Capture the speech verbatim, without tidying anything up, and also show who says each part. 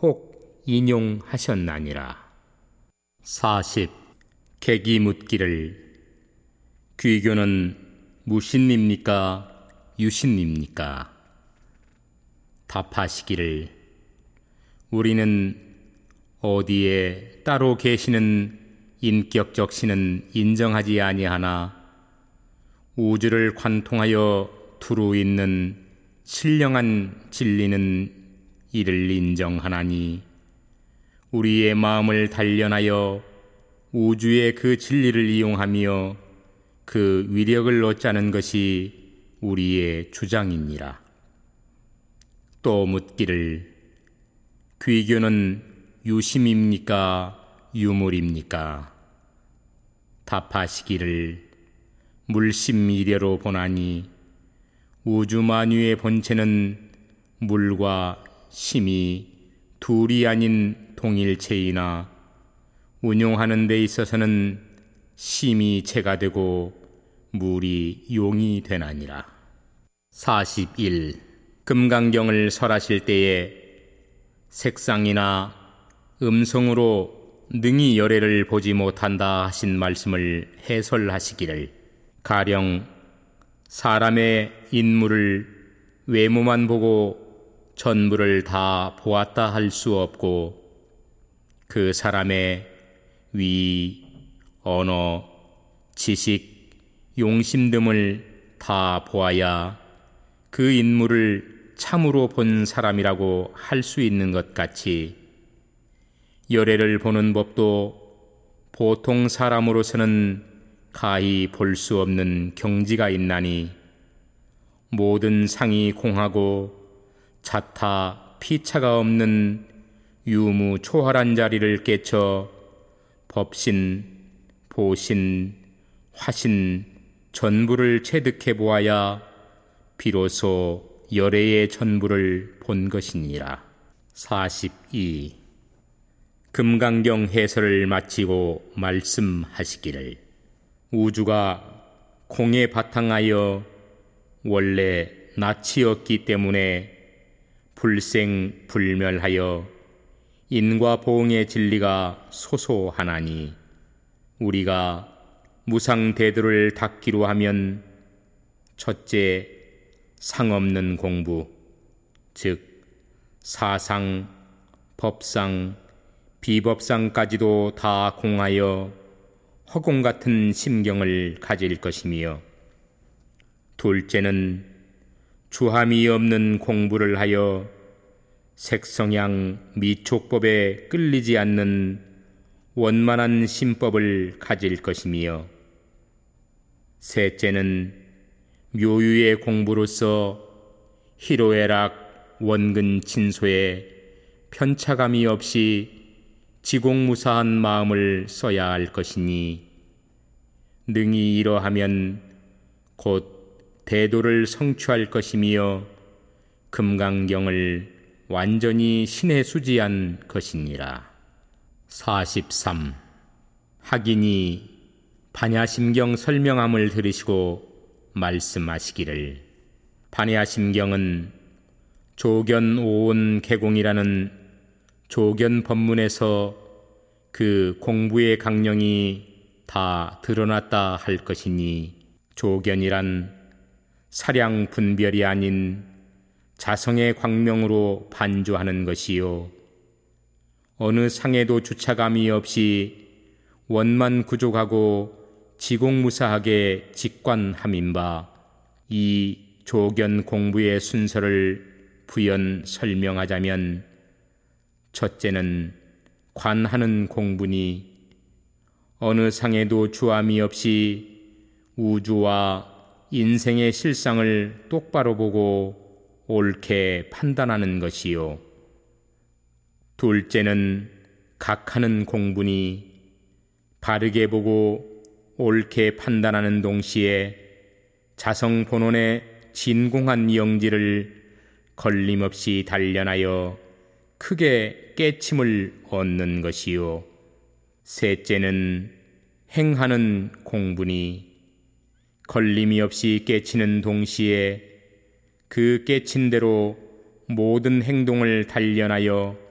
Speaker 1: 혹 인용하셨나니라. 사십. 객이 묻기를 귀교는 무신입니까 유신입니까? 답하시기를 우리는 어디에 따로 계시는 인격적 신은 인정하지 아니하나 우주를 관통하여 두루 있는 신령한 진리는 이를 인정하나니 우리의 마음을 단련하여 우주의 그 진리를 이용하며 그 위력을 얻자는 것이 우리의 주장이니라. 또 묻기를 귀교는 유심입니까 유물입니까? 답하시기를 물심이려로 보나니 우주 만유의 본체는 물과 심이 둘이 아닌 동일체이나 운용하는 데 있어서는 심이 체가 되고 물이 용이 되나니라. 사십일. 금강경을 설하실 때에 색상이나 음성으로 능히 열애를 보지 못한다 하신 말씀을 해설하시기를 가령 사람의 인물을 외모만 보고 전부를 다 보았다 할 수 없고 그 사람의 위, 언어, 지식, 용심 등을 다 보아야 그 인물을 참으로 본 사람이라고 할 수 있는 것 같이 열애를 보는 법도 보통 사람으로서는 가히 볼 수 없는 경지가 있나니 모든 상이 공하고 자타 피차가 없는 유무초활한 자리를 깨쳐 법신, 보신, 화신 전부를 체득해 보아야 비로소 열애의 전부를 본 것이니라. 사십이. 금강경 해설을 마치고 말씀하시기를 우주가 공에 바탕하여 원래 낯이었기 때문에 불생불멸하여 인과 보응의 진리가 소소하나니 우리가 무상대도를 닦기로 하면 첫째 상없는 공부, 즉 사상, 법상, 비법상까지도 다 공하여 허공 같은 심경을 가질 것이며 둘째는 주함이 없는 공부를 하여 색성향 미촉법에 끌리지 않는 원만한 심법을 가질 것이며 셋째는 묘유의 공부로서 희로애락 원근 진소에 편차감이 없이 지공무사한 마음을 써야 할 것이니 능히 이러하면 곧 대도를 성취할 것이며 금강경을 완전히 신해수지한 것이니라. 사십삼. 학인이 반야심경 설명함을 들으시고 말씀하시기를 반야심경은 조견 오온 개공이라는 조견 법문에서 그 공부의 강령이 다 드러났다 할 것이니 조견이란 사량 분별이 아닌 자성의 광명으로 반주하는 것이요 어느 상에도 주차감이 없이 원만 구족하고 지공무사하게 직관함인 바 이 조견 공부의 순서를 부연 설명하자면 첫째는 관하는 공부니 어느 상에도 주함이 없이 우주와 인생의 실상을 똑바로 보고 옳게 판단하는 것이요 둘째는 각하는 공부니 바르게 보고 옳게 판단하는 동시에 자성 본원의 진공한 영지를 걸림없이 단련하여 크게 깨침을 얻는 것이요 셋째는 행하는 공부니 걸림이 없이 깨치는 동시에 그 깨친 대로 모든 행동을 단련하여